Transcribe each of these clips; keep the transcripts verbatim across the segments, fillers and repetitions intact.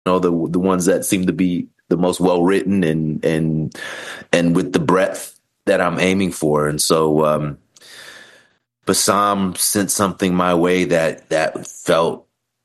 know, the the ones that seem to be the most well written and and and with the breadth that I'm aiming for. And so um, Bassam sent something my way that that felt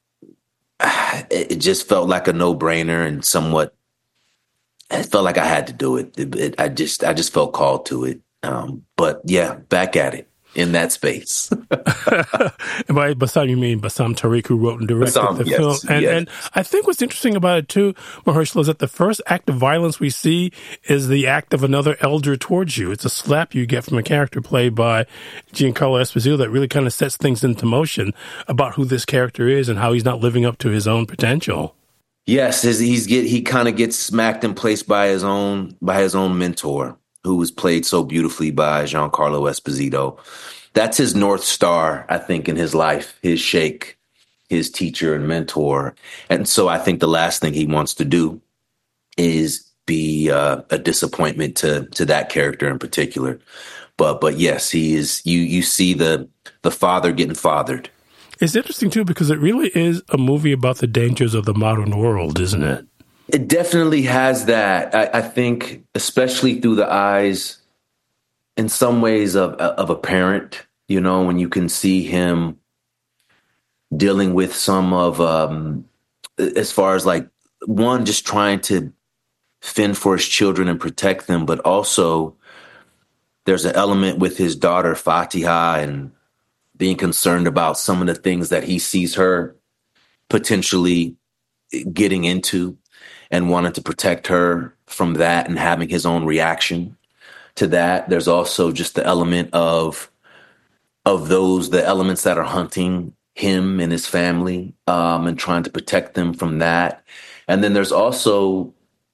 it just felt like a no brainer and somewhat. It felt like I had to do it. It, it. I just I just felt called to it. Um, but yeah, back at it in that space. And by Bassam, you mean Bassam Tariq, who wrote and directed Bassam, the yes, film. And, yes. and I think what's interesting about it, too, Mahershala, is that the first act of violence we see is the act of another elder towards you. It's a slap you get from a character played by Giancarlo Esposito that really kind of sets things into motion about who this character is and how he's not living up to his own potential. Yes, his, he's get he kind of gets smacked in place by his own by his own mentor, who was played so beautifully by Giancarlo Esposito. That's his North Star, I think, in his life, his sheikh, his teacher and mentor. And so I think the last thing he wants to do is be uh, a disappointment to to that character in particular. But but yes, he is. You you see the the father getting fathered. It's interesting, too, because it really is a movie about the dangers of the modern world, isn't it? It definitely has that. I, I think, especially through the eyes, in some ways, of of a parent. You know, when you can see him dealing with some of, um, as far as like one, just trying to fend for his children and protect them, but also there's an element with his daughter Fatiha and being concerned about some of the things that he sees her potentially getting into and wanting to protect her from that and having his own reaction to that. There's also just the element of of those, the elements that are hunting him and his family um, and trying to protect them from that. And then there's also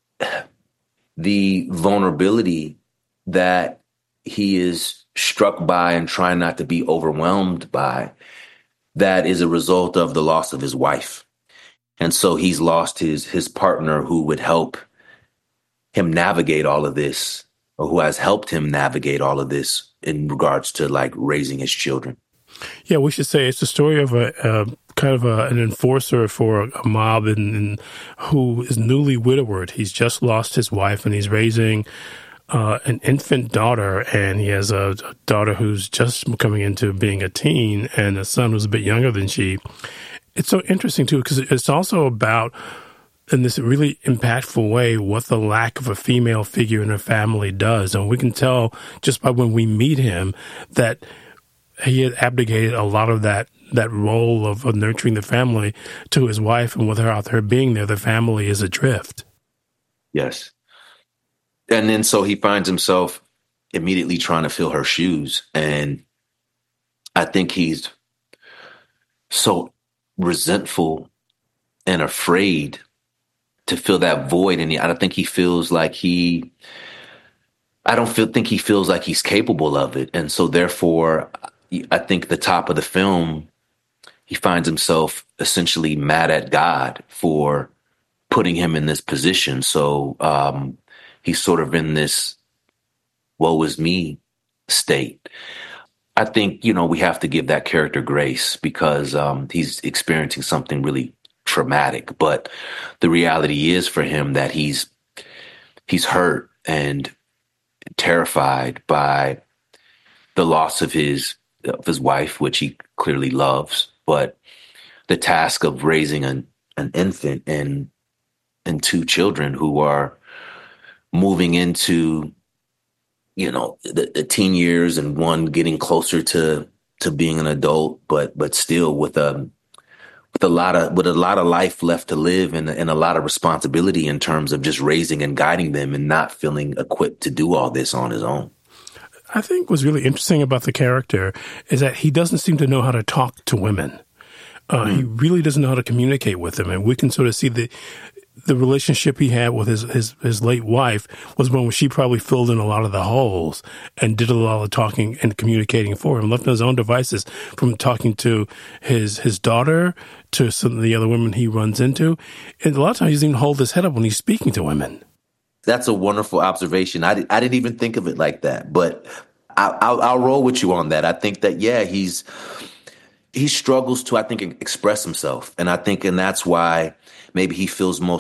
the vulnerability that he is struck by and trying not to be overwhelmed by, that is a result of the loss of his wife. And so he's lost his his partner who would help him navigate all of this, or who has helped him navigate all of this in regards to like raising his children. Yeah, we should say it's the story of a, a kind of a, an enforcer for a mob and, and who is newly widowed. He's just lost his wife and he's raising Uh, an infant daughter, and he has a, a daughter who's just coming into being a teen and a son who's a bit younger than she. It's so interesting, too, because it's also about, in this really impactful way, what the lack of a female figure in a family does. And we can tell just by when we meet him that he had abdicated a lot of that that role of, of nurturing the family to his wife, and without her being there, the family is adrift. Yes. And then so he finds himself immediately trying to fill her shoes. And I think he's so resentful and afraid to fill that void. And I don't think he feels like he, I don't feel, think he feels like he's capable of it. And so therefore, I think the top of the film, he finds himself essentially mad at God for putting him in this position. So, um, he's sort of in this woe is me state. I think, you know, we have to give that character grace because um, he's experiencing something really traumatic. But the reality is for him that he's he's hurt and terrified by the loss of his of his wife, which he clearly loves. But the task of raising an, an infant and and two children who are moving into, you know, the, the teen years, and one getting closer to to being an adult, but but still with a with a lot of with a lot of life left to live, and and a lot of responsibility in terms of just raising and guiding them, and not feeling equipped to do all this on his own. I think what's really interesting about the character is that he doesn't seem to know how to talk to women. Uh, mm. He really doesn't know how to communicate with them, and we can sort of see the. The relationship he had with his, his, his late wife was one where she probably filled in a lot of the holes and did a lot of talking and communicating for him, left on his own devices, from talking to his his daughter to some of the other women he runs into. And a lot of times he doesn't even hold his head up when he's speaking to women. That's a wonderful observation. I, I didn't even think of it like that, but I, I'll, I'll roll with you on that. I think that, yeah, he's he struggles to, I think, express himself. And I think, and that's why maybe he feels most